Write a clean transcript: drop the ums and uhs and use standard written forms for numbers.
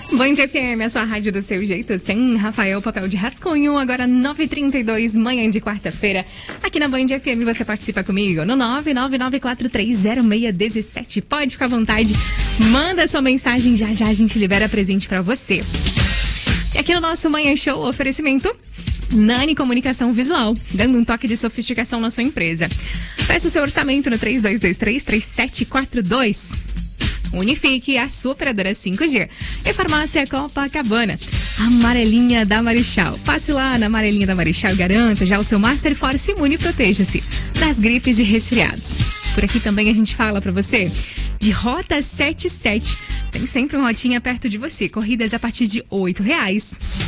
Band FM, a sua rádio do seu jeito, sem Rafael Papel de Rascunho, agora 9h32, manhã de quarta-feira. Aqui na Band FM você participa comigo no 999430617. Pode ficar à vontade, manda sua mensagem, já já a gente libera presente pra você. E aqui no nosso Manhã Show, oferecimento Nani Comunicação Visual, dando um toque de sofisticação na sua empresa. Peça o seu orçamento no 3223-3742. Unifique, a sua operadora 5G. E Farmácia Copacabana, Amarelinha da Marechal. Passe lá na Amarelinha da Marechal e garanta já o seu Master Force Imune e proteja-se das gripes e resfriados. Por aqui também a gente fala pra você de Rota 77. Tem sempre um rotinha perto de você. Corridas a partir de R$8.